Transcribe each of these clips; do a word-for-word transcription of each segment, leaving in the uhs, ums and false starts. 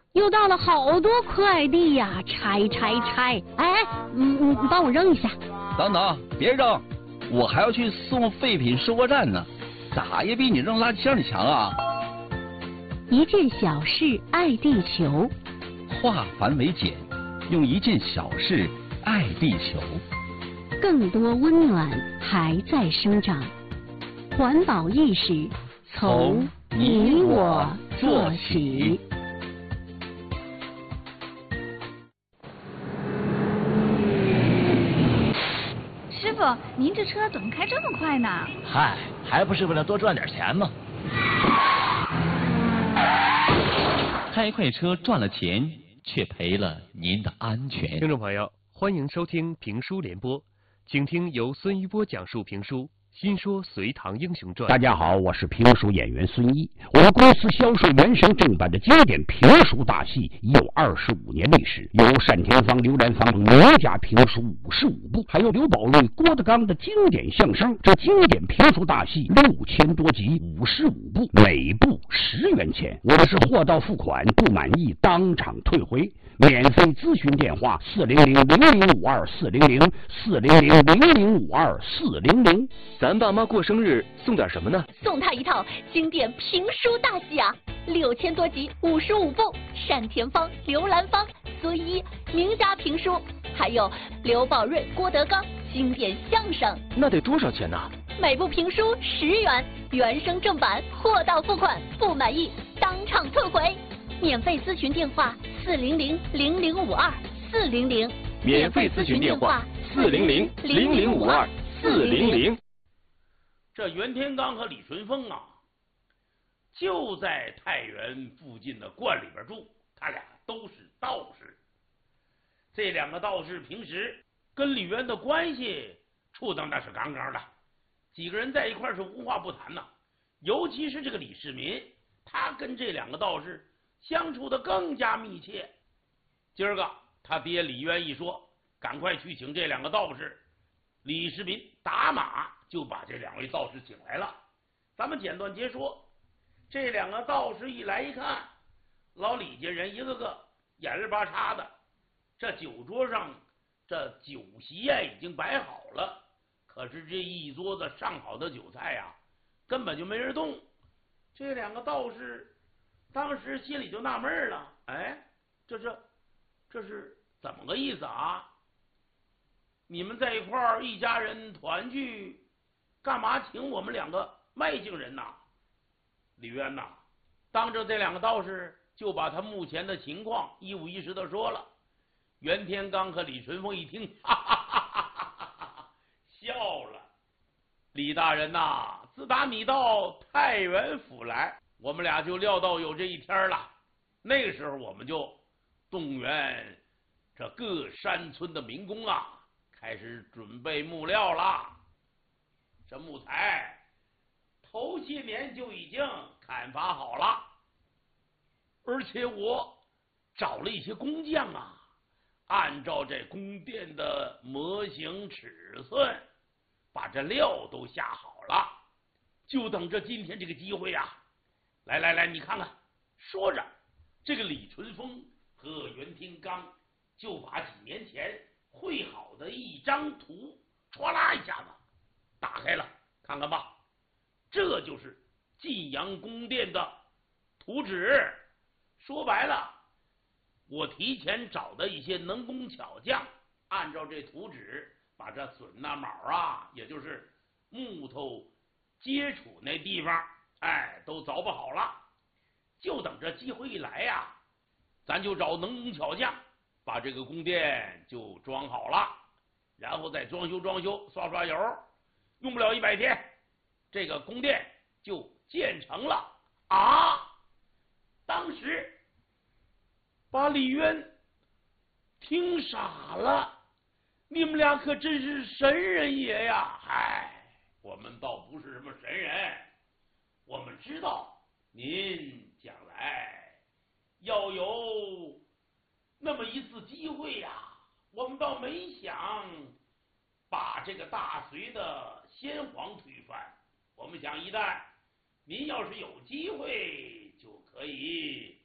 又到了好多快递呀，拆拆拆！哎，嗯，你帮我扔一下。 等等，别扔，我还要去送废品收货站呢，咋也比你扔垃圾箱里强啊！ 一件小事爱地球， 化繁为简，用一件小事爱地球。 更多温暖还在生长，环保意识从你我做起。 师傅，您这车怎么开这么快呢？ 嗨，还不是为了多赚点钱吗？ 开快车赚了钱，却赔了您的安全。 听众朋友，欢迎收听评书联播，请听由孙一波讲述评书《新说隋唐英雄传》。 大家好，我是评书演员孙一。我们公司销售原声正版的经典评书大戏已有二十五年历史，有单田芳、刘兰芳名家评书五十五部，还有刘宝瑞、郭德纲的经典相声。这经典评书大戏六千多集，五十五部，每部十元钱。我们是货到付款，不满意当场退回。免费咨询电话：四零零零零五二四零零四零零零零五二四零零。 咱爸妈过生日送点什么呢？ 送他一套经典评书大戏啊，六千多集，五十五部，单田芳、刘兰芳、孙一名家评书，还有刘宝瑞、郭德纲经典相声。 那得多少钱呢？ 每部评书十元，原声正版，货到付款，不满意当场退回。免费咨询电话：四零零零零五二四零零。 免费咨询电话：四零零零零五二四零零。 这袁天罡和李淳风啊，就在太原附近的观里边住，他俩都是道士。这两个道士平时跟李渊的关系处的那是杠杠的，几个人在一块是无话不谈呐。尤其是这个李世民，他跟这两个道士相处的更加密切。今儿个他爹李渊一说，赶快去请这两个道士。李世民打马就把这两位道士请来了。咱们简短截说，这两个道士一来一看，老李家人一个个眼儿巴叉的。这酒桌上这酒席呀已经摆好了，可是这一桌子上好的酒菜呀，根本就没人动。这两个道士当时心里就纳闷了，哎，这这这是怎么个意思啊？你们在一块儿一家人团聚，干嘛请我们两个外姓人呐？李渊呐，当着这两个道士就把他目前的情况一五一十的说了。袁天罡和李淳风一听，哈哈哈哈哈哈，笑了。李大人呐，自打你到太原府来，我们俩就料到有这一天了。那个时候我们就动员这各山村的民工啊，开始准备木料了。这木材头些年就已经砍伐好了，而且我找了一些工匠啊，按照这宫殿的模型尺寸，把这料都下好了，就等着今天这个机会啊！来来来，你看看。说着，这个李淳风和袁天罡就把几年前绘好的一张图唰啦一下子打开了，看看吧，这就是晋阳宫殿的图纸。说白了，我提前找的一些能工巧匠，按照这图纸把这榫呐卯啊，也就是木头接触那地方，哎，都凿不好了，就等着机会一来呀、啊，咱就找能工巧匠把这个宫殿就装好了，然后再装修装修，刷刷油，用不了一百天，这个宫殿就建成了啊！当时把李渊听傻了，你们俩可真是神人爷呀！嗨，我们倒不是什么神人，我们知道您将来要有那么一次机会呀，我们倒没想把这个大隋的先皇推翻，我们想一旦您要是有机会，就可以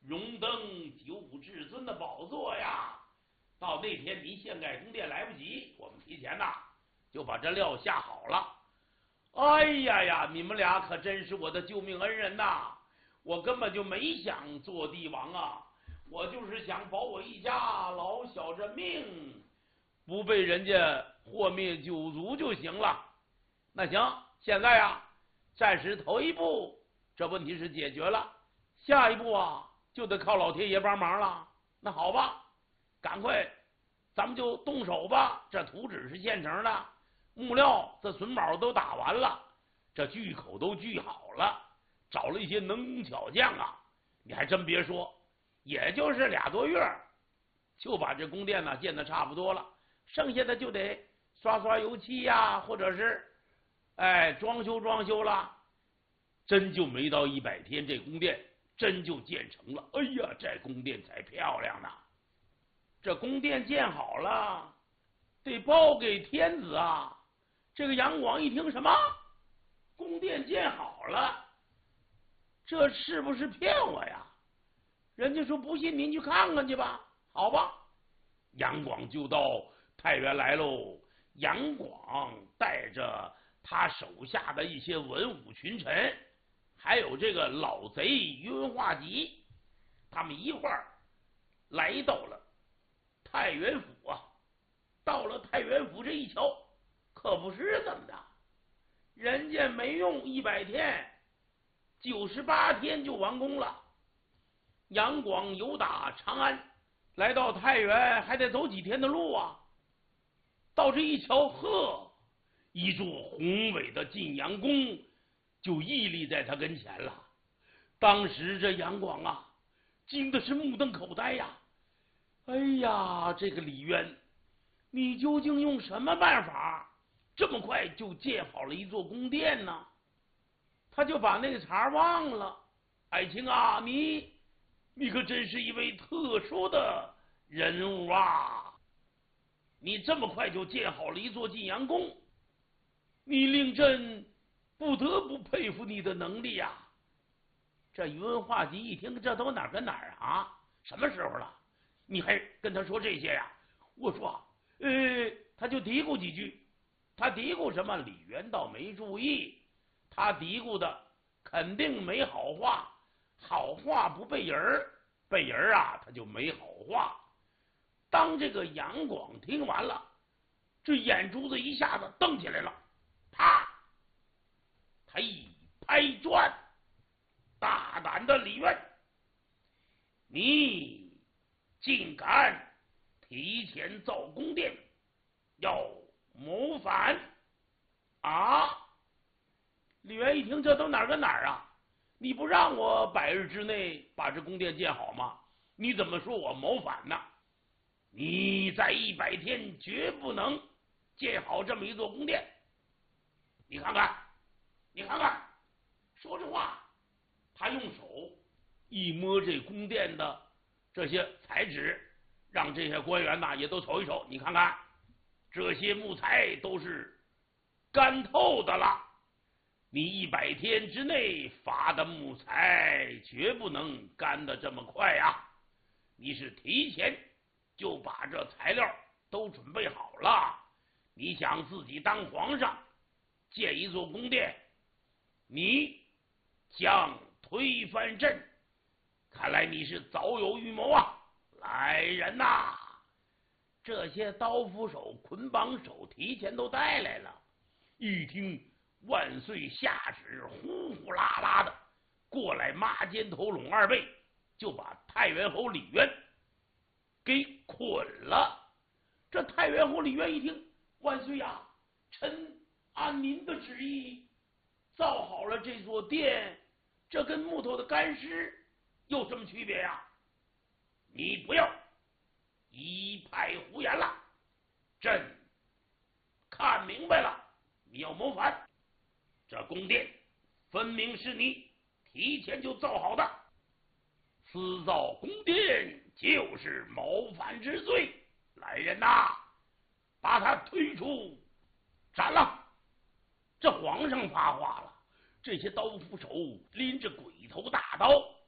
荣登九五至尊的宝座呀。到那天你献盖宫殿来不及，我们提前呐就把这料下好了。哎呀呀，你们俩可真是我的救命恩人呐！我根本就没想做帝王啊，我就是想保我一家老小这命，不被人家祸灭九族就行了。那行，现在啊，暂时头一步这问题是解决了，下一步啊就得靠老天爷帮忙了。那好吧，赶快咱们就动手吧。这图纸是现成的，木料这榫卯都打完了，这锯口都锯好了，找了一些能工巧匠啊，你还真别说，也就是俩多月就把这宫殿呢建得差不多了，剩下的就得刷刷油漆呀，或者是哎装修装修了，真就没到一百天，这宫殿真就建成了。哎呀，这宫殿才漂亮呢！这宫殿建好了，得报给天子啊。这个杨广一听，什么宫殿建好了，这是不是骗我呀？人家说不信您去看看去吧。好吧，杨广就到太原来喽。杨广带着他手下的一些文武群臣，还有这个老贼于文化及，他们一块儿来到了太原府啊。到了太原府这一瞧，可不是怎么的，人家没用一百天，九十八天就完工了。杨广由打长安来到太原，还得走几天的路啊。到这一瞧，呵，一座宏伟的晋阳宫就屹立在他跟前了。当时这杨广啊，惊的是目瞪口呆呀！哎呀，这个李渊，你究竟用什么办法，这么快就建好了一座宫殿呢？他就把那个茬忘了。爱卿啊，你你可真是一位特殊的人物啊！你这么快就建好了一座晋阳宫，你令朕不得不佩服你的能力呀、啊！这于文化及一听，这都哪儿跟哪儿啊？什么时候了？你还跟他说这些呀？我说，呃，他就嘀咕几句。他嘀咕什么？李渊倒没注意，他嘀咕的肯定没好话，好话不背人儿，背人儿啊他就没好话。当这个杨广听完了，这眼珠子一下子瞪起来了，啪！他一拍砖，大胆的李渊，你竟敢提前造宫殿，要谋反啊！李渊一听，这都哪儿跟哪儿啊？你不让我百日之内把这宫殿建好吗？你怎么说我谋反呢？你在一百天绝不能建好这么一座宫殿。你看看，你看看，说这话，他用手一摸这宫殿的这些材质，让这些官员呐也都瞅一瞅。你看看，这些木材都是干透的了。你一百天之内发的木材绝不能干得这么快呀！你是提前就把这材料都准备好了，你想自己当皇上，建一座宫殿，你将推翻朕，看来你是早有预谋啊！来人呐，这些刀斧手、捆绑手提前都带来了。一听万岁下旨，呼呼啦啦的过来，抹肩头拢二背，就把太原侯李渊给捆了。这太原侯李渊一听，万岁呀，臣按您的旨意造好了这座殿，这跟木头的干尸有什么区别呀？你不要一派胡言了，朕看明白了，你要谋反。这宫殿分明是你提前就造好的，私造宫殿就是谋反之罪。来人呐，把他推出斩了！这皇上发话了，这些刀斧手拎着鬼头大刀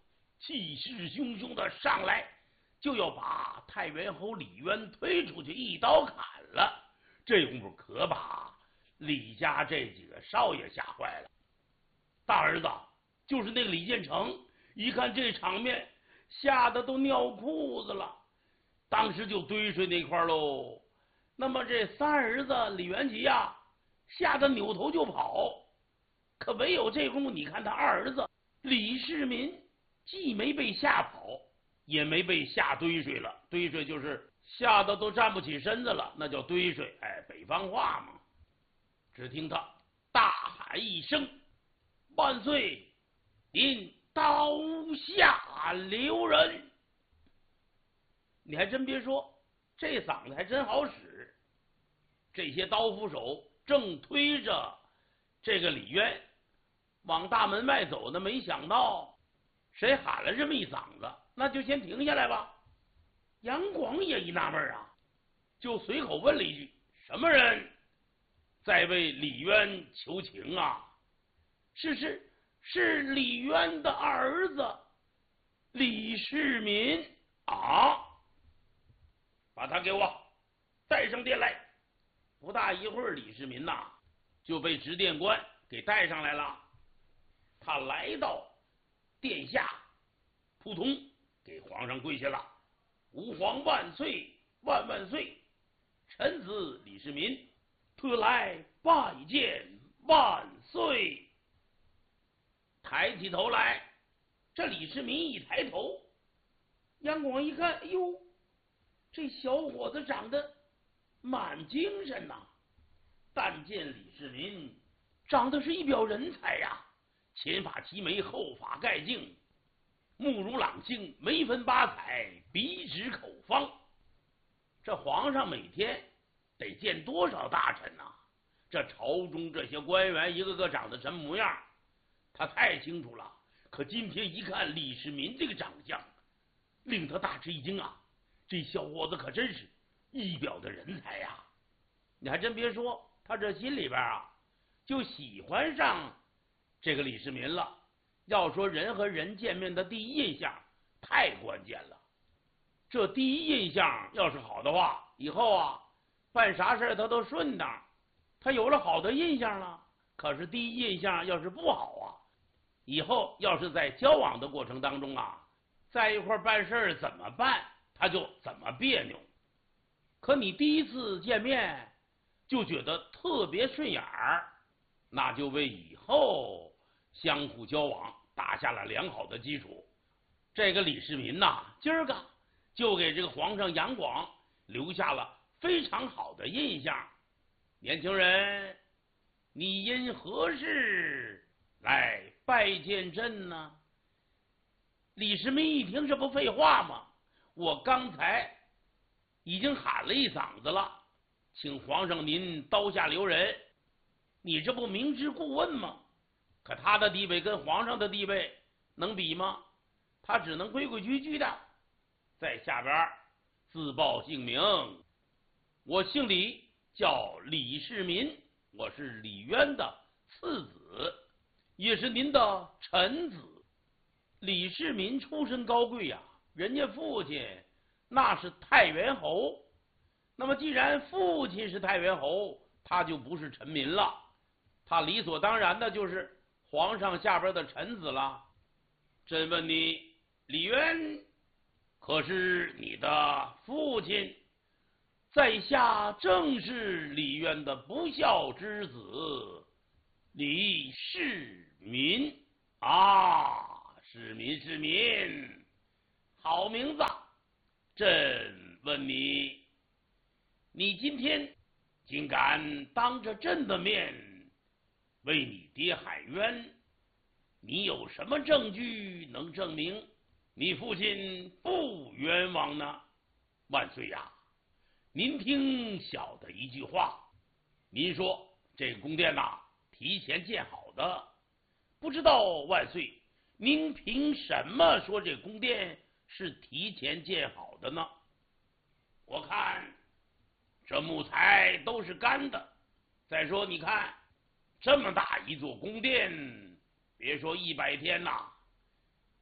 气势汹汹的上来，就要把太原侯李渊推出去一刀砍了。这功夫可把李家这几个少爷吓坏了。大儿子就是那个李建成，一看这场面，吓得都尿裤子了，当时就堆水那块喽。那么这三儿子李元吉呀、啊，吓得扭头就跑。可唯有这功夫，你看他二儿子李世民，既没被吓跑，也没被吓堆水了。堆水就是吓得都站不起身子了，那叫堆水。哎，北方话嘛。只听他大喊一声：“万岁！您刀下留人！”你还真别说，这嗓子还真好使。这些刀斧手正推着这个李渊往大门外走呢，没想到谁喊了这么一嗓子，那就先停下来吧。杨广也一纳闷啊，就随口问了一句：“什么人在为李渊求情啊？”是是是李渊的儿子李世民啊！把他给我带上殿来。不大一会儿，李世民呐、啊、就被执殿官给带上来了。他来到殿下，扑通给皇上跪下了：“吾皇万岁万万岁！臣子李世民特来拜见万岁。”抬起头来，这李世民一抬头，杨广一看，哎呦，这小伙子长得蛮精神呐、啊！但见李世民长得是一表人才呀、啊，前发齐眉，后发盖净，目如朗星，眉分八彩，鼻直口方。这皇上每天得见多少大臣呐、啊？这朝中这些官员一个个长得什么模样，他太清楚了。可今天一看李世民这个长相，令他大吃一惊啊！这小伙子可真是一表的人才呀、啊！你还真别说，他这心里边啊，就喜欢上这个李世民了。要说人和人见面的第一印象太关键了，这第一印象要是好的话，以后啊办啥事他都顺当。他有了好的印象了，可是第一印象要是不好啊，以后要是在交往的过程当中啊，在一块办事怎么办，他就怎么别扭。可你第一次见面就觉得特别顺眼儿，那就为以后相互交往打下了良好的基础。这个李世民呐，今儿个就给这个皇上杨广留下了非常好的印象。年轻人，你因何事来拜见朕呢？李世民一听，这不废话吗？我刚才已经喊了一嗓子了，请皇上您刀下留人，你这不明知故问吗？可他的地位跟皇上的地位能比吗？他只能规规矩矩的在下边自报姓名。我姓李，叫李世民，我是李渊的次子，也是您的臣子。李世民出身高贵呀、啊，人家父亲那是太原侯，那么既然父亲是太原侯，他就不是臣民了，他理所当然的就是皇上下边的臣子了。朕问你，李渊可是你的父亲？在下正是李渊的不孝之子李世民啊！世民，世民，好名字。朕问你，你今天竟敢当着朕的面为你爹喊冤，你有什么证据能证明你父亲不冤枉呢？万岁呀！您听小的一句话，您说这个宫殿呐、啊、提前建好的，不知道万岁您凭什么说这宫殿是提前建好的呢？我看这木材都是干的，再说你看这么大一座宫殿，别说一百天呐，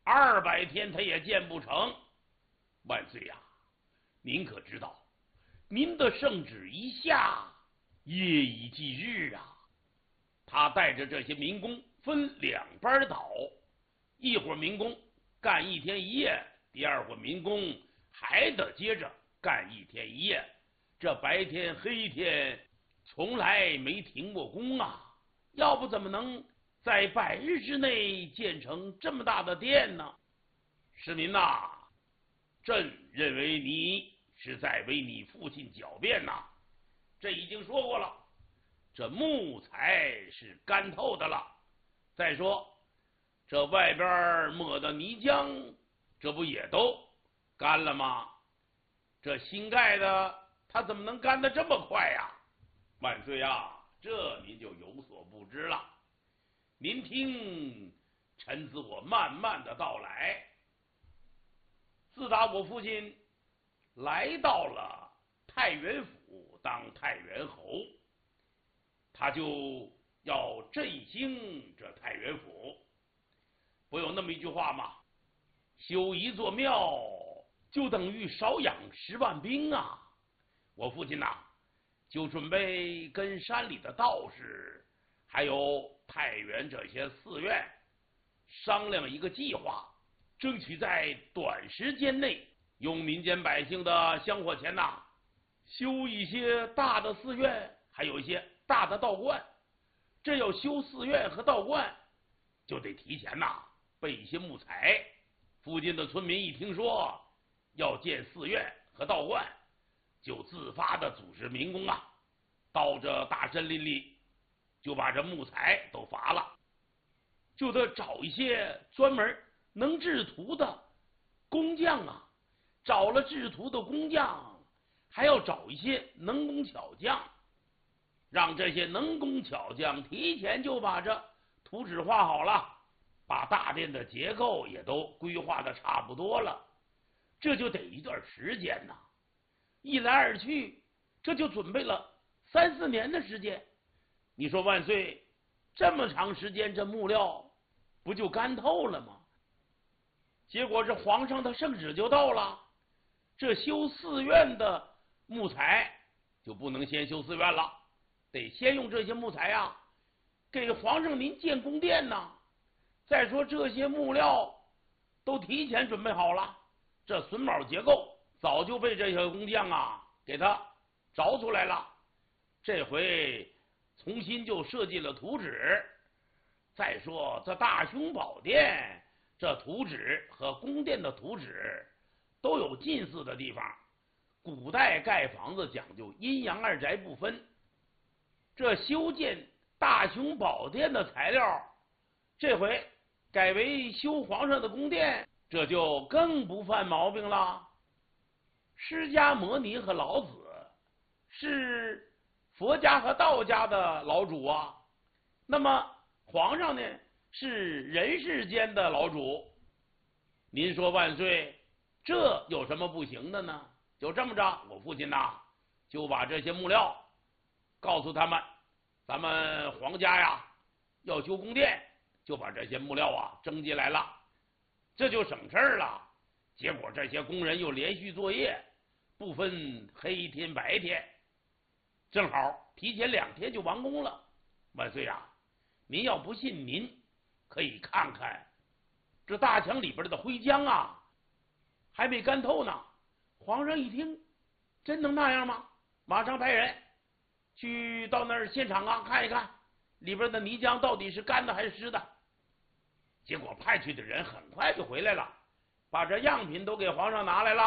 二百天他也建不成。万岁呀、啊，您可知道，您的圣旨一下，夜以继日啊！他带着这些民工分两班倒，一伙民工干一天一夜，第二伙民工还得接着干一天一夜，这白天黑天从来没停过工啊！要不怎么能在百日之内建成这么大的殿呢？市民呐、啊，朕认为你是在为你父亲狡辩呐。这已经说过了，这木材是干透的了。再说这外边抹的泥浆，这不也都干了吗？这新盖的它怎么能干得这么快呀？万岁啊，这您就有所不知了。您听臣子我慢慢的道来。自打我父亲来到了太原府当太原侯，他就要振兴这太原府。不有那么一句话吗？修一座庙就等于少养十万兵啊！我父亲呐、啊，就准备跟山里的道士还有太原这些寺院商量一个计划，争取在短时间内用民间百姓的香火钱呐，修一些大的寺院，还有一些大的道观。这要修寺院和道观，就得提前呐备一些木材。附近的村民一听说要建寺院和道观，就自发的组织民工啊，到这大森林里，就把这木材都伐了，就得找一些专门能制图的工匠啊。找了制图的工匠，还要找一些能工巧匠，让这些能工巧匠提前就把这图纸画好了，把大殿的结构也都规划的差不多了。这就得一段时间呐，一来二去，这就准备了三四年的时间。你说万岁，这么长时间，这木料不就干透了吗？结果这皇上的圣旨就到了，这修寺院的木材就不能先修寺院了，得先用这些木材啊给皇上您建宫殿呐。再说这些木料都提前准备好了，这榫卯结构早就被这些工匠啊给他找出来了，这回重新就设计了图纸。再说这大雄宝殿这图纸和宫殿的图纸都有近似的地方，古代盖房子讲究阴阳二宅不分，这修建大雄宝殿的材料这回改为修皇上的宫殿，这就更不犯毛病了。释迦牟尼和老子是佛家和道家的老主啊，那么皇上呢是人世间的老主。您说万岁，这有什么不行的呢？就这么着，我父亲呐就把这些木料告诉他们，咱们皇家呀要修宫殿，就把这些木料啊征集来了，这就省事儿了。结果这些工人又连续作业，不分黑天白天，正好提前两天就完工了。万岁啊，您要不信，您可以看看这大墙里边的灰浆啊还没干透呢。皇上一听，真能那样吗？马上派人去到那儿现场啊看一看里边的泥浆到底是干的还是湿的。结果派去的人很快就回来了，把这样品都给皇上拿来了。